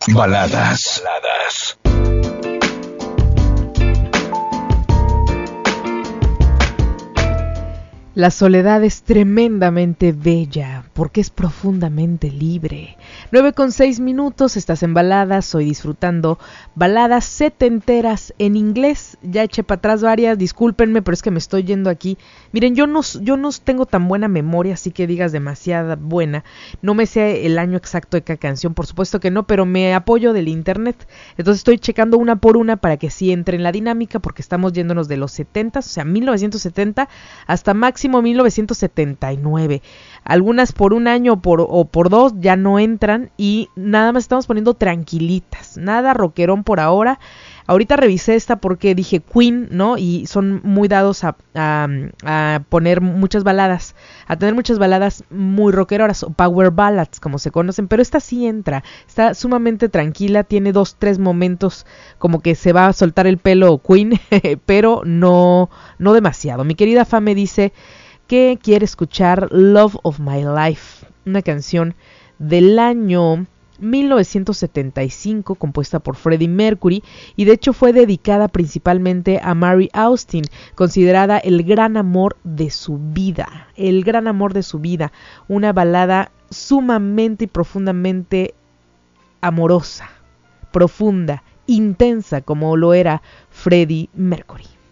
Baladas. La soledad es tremendamente bella porque es profundamente libre. 9:06, estás en Baladas, hoy disfrutando baladas setenteras en inglés. Ya eché para atrás varias, discúlpenme, pero es que me estoy yendo aquí. Miren, yo no tengo tan buena memoria, así que digas demasiada buena. No me sé el año exacto de cada canción, por supuesto que no, pero me apoyo del internet. Entonces estoy checando una por una para que sí entre en la dinámica, porque estamos yéndonos de los 70, o sea, 1970 hasta máximo 1979. Algunas por un año o por dos ya no entran y nada más estamos poniendo tranquilitas, nada rockerón por ahora. Ahorita revisé esta porque dije Queen, ¿no? Y son muy dados a poner muchas baladas, a tener muchas baladas muy rockeroras o power ballads como se conocen, pero esta sí entra, está sumamente tranquila, tiene 2-3 momentos como que se va a soltar el pelo Queen, pero no demasiado. Mi querida Fa me dice que quiere escuchar Love of My Life, una canción del año 1975 compuesta por Freddie Mercury y de hecho fue dedicada principalmente a Mary Austin, considerada el gran amor de su vida, una balada sumamente y profundamente amorosa, profunda, intensa como lo era Freddie Mercury.